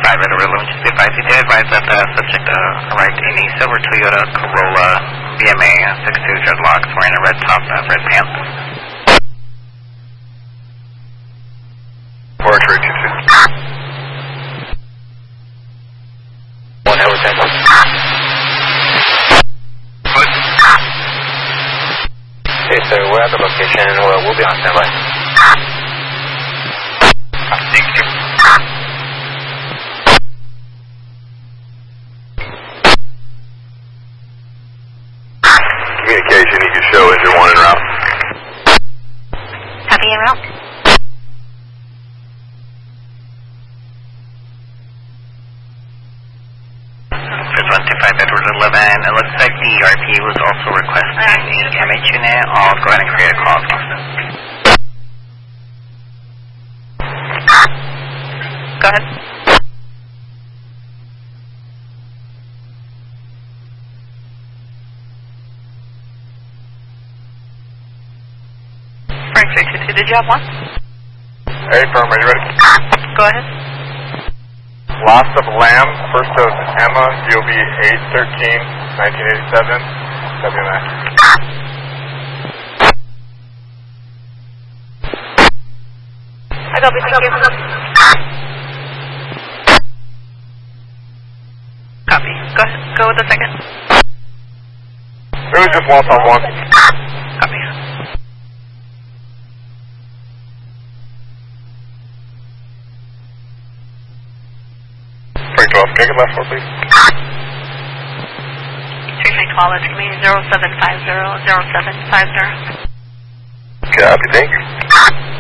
Red River, just be advised, you did advise that the subject arrived in a silver Toyota Corolla BMA 62 dreadlocks wearing a red top and red pants. Portrait 22. 1 over 10. Good. Okay, sir, we're at the location. We'll be on standby. Thank you. Communication, you can show engine 1 en route. Copy en route. For 25 Edward 11, it looks like the RP was also requesting the MH unit. I'll go ahead and create a call. Go ahead. Frank 322, did you have one? Hey, firm, are you ready? Go ahead. Loss of Lamb, first of Emma, DOB 813, 1987, WMAX. I got thank you. Copy. Go ahead. Go with the second. It was just loss on 1. Copy. Frank 12, can I get last 4, please? 3312, it's me 0750 0750. Copy, thank you.